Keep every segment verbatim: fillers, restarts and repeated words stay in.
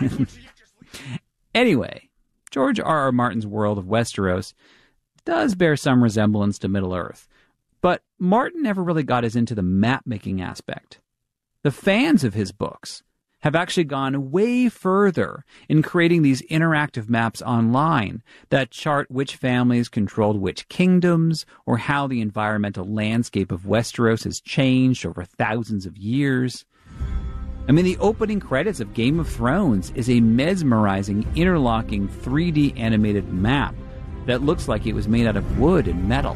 Anyway, George R. R. Martin's world of Westeros does bear some resemblance to Middle-earth, but Martin never really got as into the map-making aspect. The fans of his books have actually gone way further in creating these interactive maps online that chart which families controlled which kingdoms, or how the environmental landscape of Westeros has changed over thousands of years. I mean, the opening credits of Game of Thrones is a mesmerizing, interlocking three D animated map that looks like it was made out of wood and metal.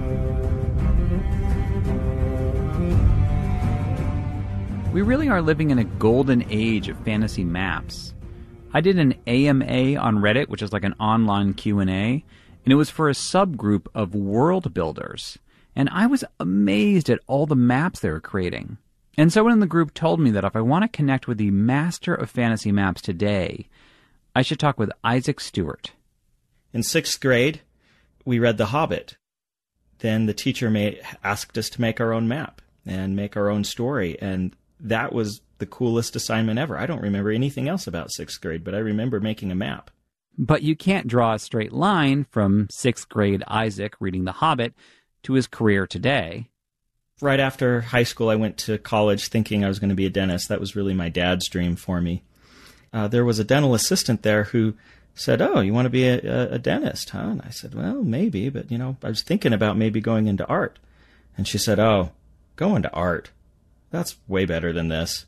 We really are living in a golden age of fantasy maps. I did an A M A on Reddit, which is like an online Q and A, and it was for a subgroup of world builders. And I was amazed at all the maps they were creating. And someone in the group told me that if I want to connect with the master of fantasy maps today, I should talk with Isaac Stewart. In sixth grade, we read The Hobbit. Then the teacher made, asked us to make our own map and make our own story, and that was the coolest assignment ever. I don't remember anything else about sixth grade, but I remember making a map. But you can't draw a straight line from sixth grade Isaac reading The Hobbit to his career today. Right after high school, I went to college thinking I was going to be a dentist. That was really my dad's dream for me. Uh, there was a dental assistant there who said, "Oh, you want to be a, a dentist, huh?" And I said, "Well, maybe, but, you know, I was thinking about maybe going into art." And she said, "Oh, go into art. That's way better than this."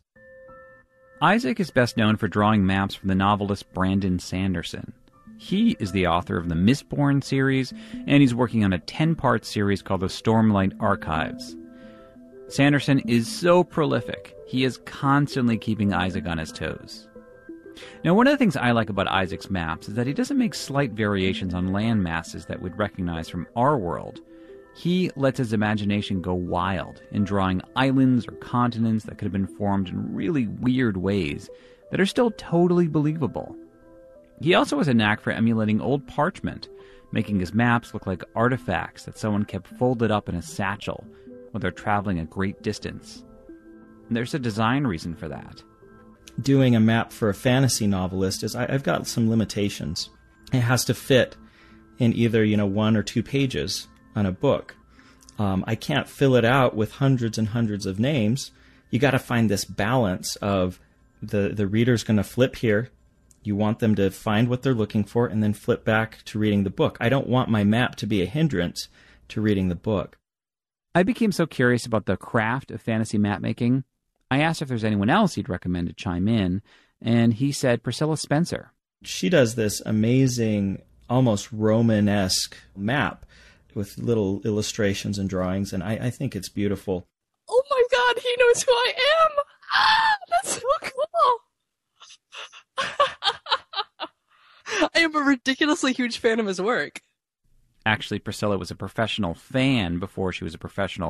Isaac is best known for drawing maps from the novelist Brandon Sanderson. He is the author of the Mistborn series, and he's working on a ten-part series called the Stormlight Archives. Sanderson is so prolific, he is constantly keeping Isaac on his toes. Now, one of the things I like about Isaac's maps is that he doesn't make slight variations on land masses that we'd recognize from our world. He lets his imagination go wild in drawing islands or continents that could have been formed in really weird ways that are still totally believable. He also has a knack for emulating old parchment, making his maps look like artifacts that someone kept folded up in a satchel when they're traveling a great distance. And there's a design reason for that. Doing a map for a fantasy novelist is I, I've got some limitations. It has to fit in either, you know, one or two pages on a book. Um, I can't fill it out with hundreds and hundreds of names. You got to find this balance of the, the reader's going to flip here. You want them to find what they're looking for and then flip back to reading the book. I don't want my map to be a hindrance to reading the book. I became so curious about the craft of fantasy mapmaking. I asked if there's anyone else he'd recommend to chime in, and he said Priscilla Spencer. She does this amazing, almost Romanesque map with little illustrations and drawings, and I, I think it's beautiful. Oh my God, he knows who I am! Ah, that's so cool! I am a ridiculously huge fan of his work. Actually, Priscilla was a professional fan before she was a professional